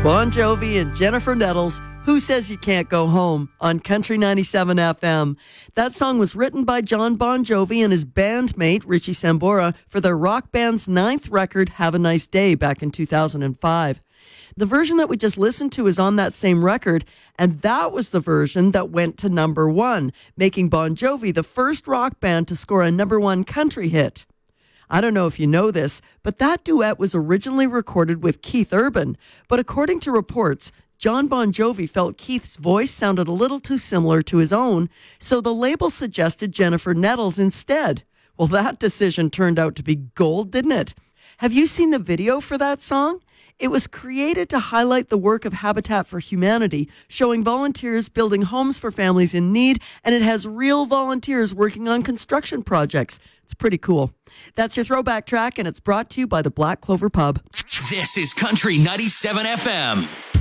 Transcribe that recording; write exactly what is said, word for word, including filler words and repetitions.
Bon Jovi and Jennifer Nettles, Who Says You Can't Go Home, on Country ninety-seven F M. That song was written by John Bon Jovi and his bandmate, Richie Sambora, for their rock band's ninth record, Have a Nice Day, back in two thousand five. The version that we just listened to is on that same record, and that was the version that went to number one, making Bon Jovi the first rock band to score a number one country hit. I don't know if you know this, but that duet was originally recorded with Keith Urban. But according to reports, John Bon Jovi felt Keith's voice sounded a little too similar to his own, so the label suggested Jennifer Nettles instead. Well, that decision turned out to be gold, didn't it? Have you seen the video for that song? It was created to highlight the work of Habitat for Humanity, showing volunteers building homes for families in need, and it has real volunteers working on construction projects. It's pretty cool. That's your throwback track, and it's brought to you by the Black Clover Pub. This is Country ninety-seven F M.